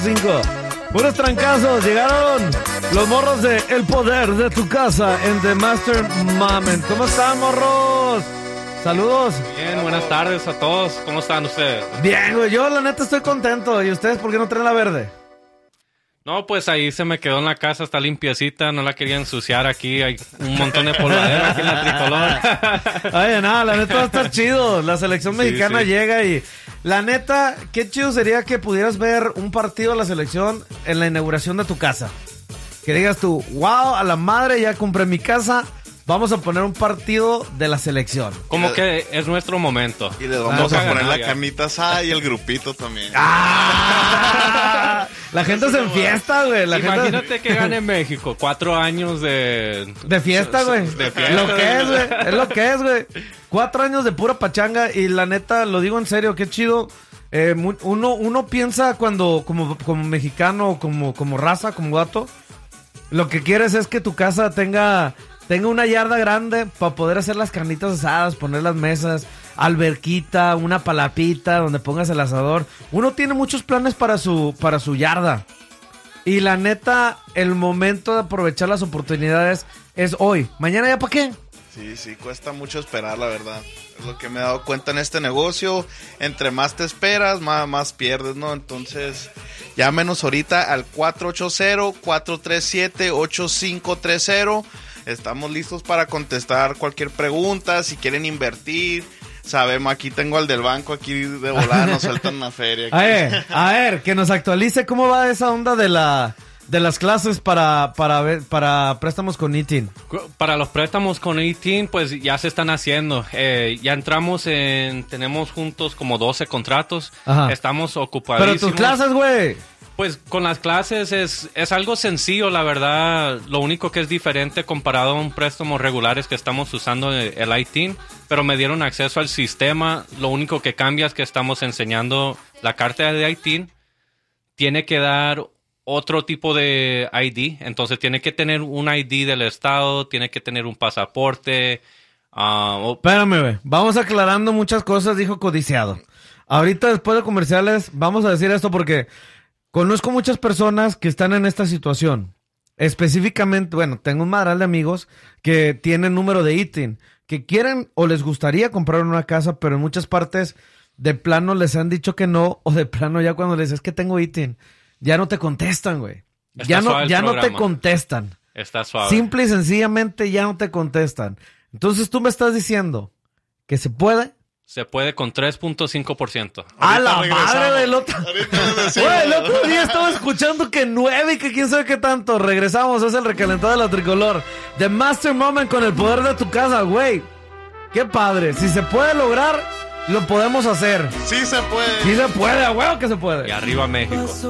5. Puros trancazos, llegaron los morros de El Poder de tu Casa en The Master Moment. ¿Cómo están, morros? Saludos. Bien, buenas tardes a todos. ¿Cómo están ustedes? Bien, güey, yo la neta estoy contento. ¿Y ustedes por qué no traen la verde? No, pues ahí se me quedó en la casa, está limpiecita, no la quería ensuciar aquí, hay un montón de polvadera aquí en la tricolor. Oye, nada, la neta va a estar chido. La selección mexicana llega y... La neta, qué chido sería que pudieras ver un partido de la selección en la inauguración de tu casa. Que digas tú, wow, a la madre, ya compré mi casa, vamos a poner un partido de la selección. Como que es nuestro momento. Y les vamos a poner la carnita asada y el grupito también. ¡Ah! La gente se enfiesta, güey. Imagínate que gane México, 4 años de fiesta, güey. De fiesta. Lo que es, güey. Es lo que es, güey. 4 años de pura pachanga y la neta, lo digo en serio, qué chido. Uno piensa cuando, como mexicano, como raza, como gato, lo que quieres es que tu casa tenga una yarda grande para poder hacer las carnitas asadas, poner las mesas, alberquita, una palapita donde pongas el asador. Uno tiene muchos planes para su yarda. Y la neta, el momento de aprovechar las oportunidades es hoy. ¿Mañana ya para qué? Sí, cuesta mucho esperar, la verdad. Es lo que me he dado cuenta en este negocio. Entre más te esperas, más pierdes, ¿no? Entonces, llámenos ahorita al 480-437-8530. Estamos listos para contestar cualquier pregunta. Si quieren invertir, sabemos, aquí tengo al del banco, aquí de volada nos sueltan una feria. A ver, que nos actualice cómo va esa onda de las clases para préstamos con ITIN. Para los préstamos con ITIN, pues ya se están haciendo. Ya entramos tenemos juntos como 12 contratos. Ajá. Estamos ocupadísimos. Pero tus clases, güey. Pues con las clases es algo sencillo, la verdad. Lo único que es diferente comparado a un préstamo regular es que estamos usando el ITIN, pero me dieron acceso al sistema. Lo único que cambia es que estamos enseñando la carta de ITIN. Tiene que dar otro tipo de ID, entonces tiene que tener un ID del estado, tiene que tener un pasaporte. Espérame, güey. Vamos aclarando muchas cosas, dijo Codiciado. Ahorita, después de comerciales, vamos a decir esto porque conozco muchas personas que están en esta situación. Específicamente, bueno, tengo un madral de amigos que tienen número de ITIN, que quieren o les gustaría comprar una casa, pero en muchas partes de plano les han dicho que no, o de plano ya cuando les dices que tengo ITIN, ya no te contestan, güey. Ya no te contestan. Está suave. Simple y sencillamente ya no te contestan. Entonces tú me estás diciendo que se puede. Se puede con 3.5%. ¡A la madre del otro! Güey, el otro día estaba escuchando que 9 y que quién sabe qué tanto. Regresamos, es el recalentado de la tricolor. The Master Moment con El Poder de tu Casa, güey. ¡Qué padre! Si se puede lograr, lo podemos hacer. Sí se puede. Sí se puede, a huevo que se puede. Y arriba México.